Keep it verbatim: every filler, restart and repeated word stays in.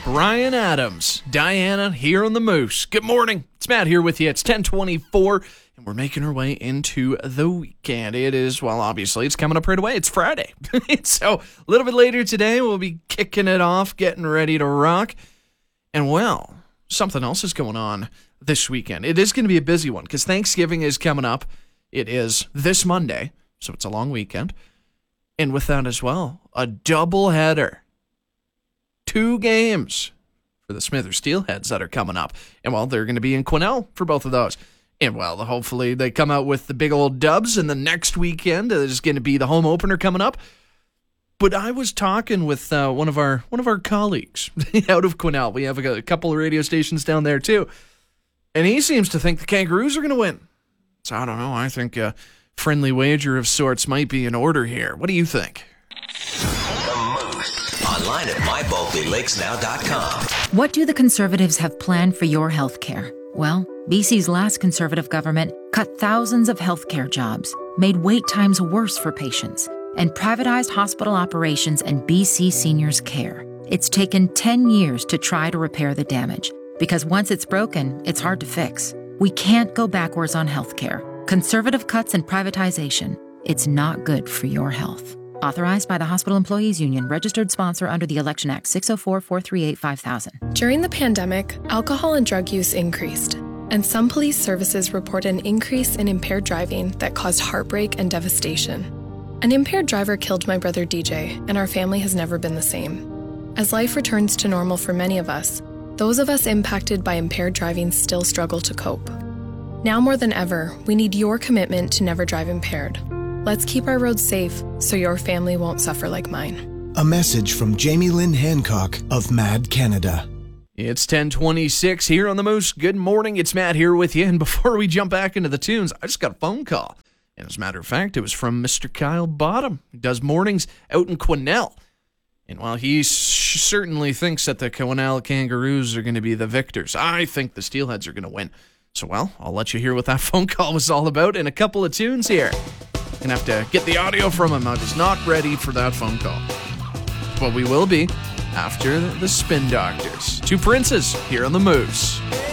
Brian Adams, Diana here on the Moose. Good morning. It's Matt here with you. It's ten twenty-four, and we're making our way into the weekend. It is, well, obviously, it's coming up right away. It's Friday. So a little bit later today, we'll be kicking it off, getting ready to rock. And, well, something else is going on this weekend. It is going to be a busy one because Thanksgiving is coming up. It is this Monday, so it's a long weekend. And with that as well, a doubleheader. Two games for the Smithers Steelheads that are coming up. And, well, they're going to be in Quesnel for both of those. And, well, hopefully they come out with the big old dubs, and the next weekend is going to be the home opener coming up. But I was talking with uh, one of our one of our colleagues out of Quesnel. We have a, a couple of radio stations down there, too. And he seems to think the Kangaroos are going to win. So, I don't know. I think a friendly wager of sorts might be in order here. What do you think? Online at my bulkley lakes now dot com. What do the Conservatives have planned for your health care? Well, B C's last Conservative government cut thousands of healthcare jobs, made wait times worse for patients, and privatized hospital operations and B C seniors' care. It's taken ten years to try to repair the damage, because once it's broken, it's hard to fix. We can't go backwards on healthcare. Conservative cuts and privatization. It's not good for your health. Authorized by the Hospital Employees Union, registered sponsor under the Election Act, six oh four, four three eight, five thousand. During the pandemic, alcohol and drug use increased, and some police services report an increase in impaired driving that caused heartbreak and devastation. An impaired driver killed my brother D J, and our family has never been the same. As life returns to normal for many of us, those of us impacted by impaired driving still struggle to cope. Now more than ever, we need your commitment to never drive impaired. Let's keep our roads safe so your family won't suffer like mine. A message from Jamie Lynn Hancock of Mad Canada. It's ten twenty-six here on the Moose. Good morning. It's Matt here with you. And before we jump back into the tunes, I just got a phone call. And as a matter of fact, it was from Mister Kyle Bottom, who does mornings out in Quesnel. And while he sh- certainly thinks that the Quesnel Kangaroos are going to be the victors, I think the Steelheads are going to win. So, well, I'll let you hear what that phone call was all about in a couple of tunes here. Gonna have to get the audio from him. I was not ready for that phone call. But we will be after the Spin Doctors. Two Princes here on the Moose.